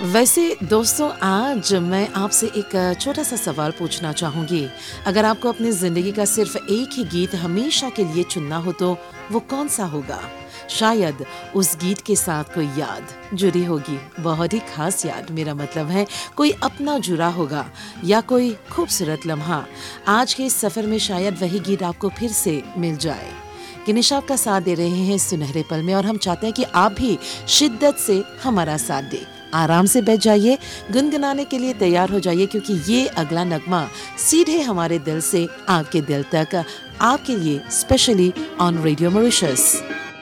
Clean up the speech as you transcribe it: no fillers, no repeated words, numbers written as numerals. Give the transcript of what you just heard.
वैसे दोस्तों, आज मैं आपसे एक छोटा सा सवाल पूछना चाहूँगी। अगर आपको अपनी ज़िंदगी का सिर्फ़ एक ही गीत हमेशा के लिए चुनना हो तो वो कौन-सा होगा? शायद उस गीत के साथ कोई याद जुड़ी होगी, बहुत ही ख़ास याद, मेरा मतलब है कोई अपना जुड़ा होगा या कोई खूबसूरत लम्हा। आज के इस सफ़र में शायद वही गीत आपको फिर से मिल जाए। गिनीश आपका साथ दे रहे हैं सुनहरे पल में और हम चाहते हैं कि आप भी शिद्दत से हमारा साथ दें। आराम से बैठ जाइए, गुनगुनाने के लिए तैयार हो जाइए क्योंकि ये अगला नगमा सीधे हमारे दिल से आपके दिल तक, आपके लिए स्पेशली ऑन रेडियो मॉरिशस।